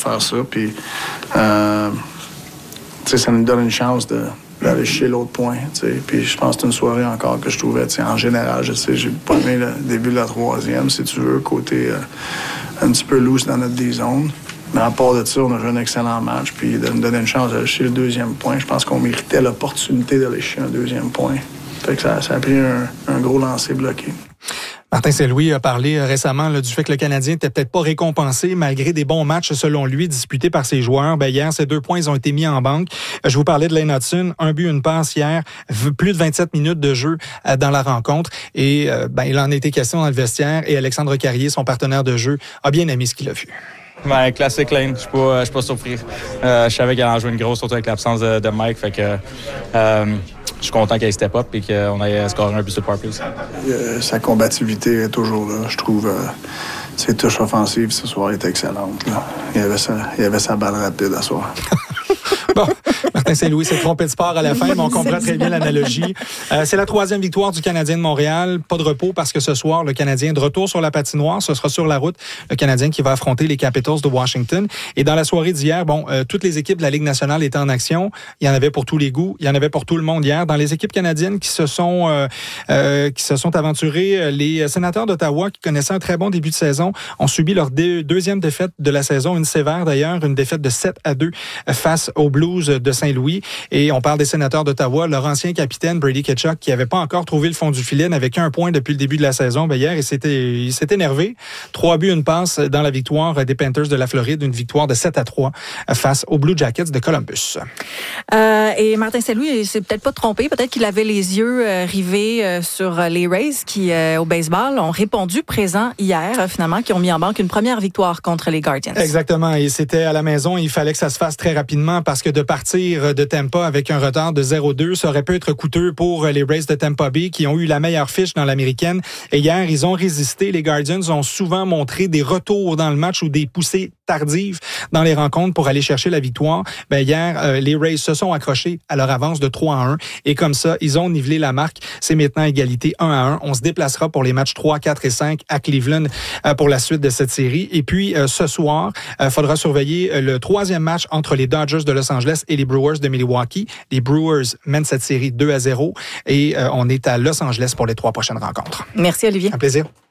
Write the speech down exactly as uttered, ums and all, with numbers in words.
faire ça. Puis, euh, ça nous donne une chance de, d'aller chercher l'autre point. T'sais. Puis je pense que c'est une soirée encore que je trouvais, en général, je sais, j'ai pas aimé le début de la troisième, si tu veux, côté euh, un petit peu loose dans notre D-zone. Mais à part de ça, on a joué un excellent match. Puis de nous donner une chance d'aller chercher le deuxième point, je pense qu'on méritait l'opportunité d'aller chercher un deuxième point. Fait que ça, ça a pris un, un gros lancer bloqué. Martin Saint-Louis a parlé récemment là, du fait que le Canadien n'était peut-être pas récompensé malgré des bons matchs, selon lui, disputés par ses joueurs. Ben, hier, ces deux points, ils ont été mis en banque. Je vous parlais de Lane Hudson, un but, une passe hier, plus de vingt-sept minutes de jeu dans la rencontre. Et ben, il en a été question dans le vestiaire. Et Alexandre Carrier, son partenaire de jeu, a bien aimé ce qu'il a vu. Ben, classique Lane, je suis pas, je suis pas surpris. Euh, je savais qu'elle en jouait une grosse, surtout avec l'absence de, de Mike. Fait que euh, je suis content qu'elle step up et qu'on ait scoré un but sur le power play. Euh, sa combativité est toujours là. Je trouve euh, ses touches offensives ce soir étaient excellentes. Là. Il, avait sa, il avait sa balle rapide à soir. Bon, Martin Saint-Louis s'est trompé de sport à la fin, mais on comprend très bien l'analogie. Euh, c'est la troisième victoire du Canadien de Montréal. Pas de repos parce que ce soir, le Canadien de retour sur la patinoire. Ce sera sur la route. Le Canadien qui va affronter les Capitals de Washington. Et dans la soirée d'hier, bon, euh, toutes les équipes de la Ligue nationale étaient en action. Il y en avait pour tous les goûts. Il y en avait pour tout le monde hier. Dans les équipes canadiennes qui se sont euh, euh, qui se sont aventurées, les Sénateurs d'Ottawa, qui connaissaient un très bon début de saison, ont subi leur deux, deuxième défaite de la saison, une sévère d'ailleurs, une défaite de sept à deux face aux Blues de Saint-Louis. Et on parle des Sénateurs d'Ottawa. Leur ancien capitaine, Brady Tkachuk, qui n'avait pas encore trouvé le fond du filet, n'avait qu'un point depuis le début de la saison. Ben hier, il s'était, il s'est énervé. Trois buts, une passe dans la victoire des Panthers de la Floride. Une victoire de sept à trois face aux Blue Jackets de Columbus. Euh, et Martin Saint-Louis, il s'est peut-être pas trompé. Peut-être qu'il avait les yeux euh, rivés euh, sur les Rays qui, euh, au baseball, ont répondu présent hier, euh, finalement, qui ont mis en banque une première victoire contre les Guardians. Exactement. Et c'était à la maison. Il fallait que ça se fasse très rapidement parce que de partir de Tampa avec un retard de zéro deux, ça aurait pu être coûteux pour les Rays de Tampa Bay qui ont eu la meilleure fiche dans l'américaine. Et hier, ils ont résisté. Les Guardians ont souvent montré des retours dans le match ou des poussées tardives dans les rencontres pour aller chercher la victoire. Ben hier, euh, les Rays se sont accrochés à leur avance de trois à un. Et comme ça, ils ont nivelé la marque. C'est maintenant égalité un à un. On se déplacera pour les matchs trois, quatre et cinq à Cleveland euh, pour la suite de cette série. Et puis, euh, ce soir, il euh, faudra surveiller euh, le troisième match entre les Dodgers de Los Angeles et les Brewers de Milwaukee. Les Brewers mènent cette série deux à zéro et euh, on est à Los Angeles pour les trois prochaines rencontres. Merci, Olivier. Un plaisir.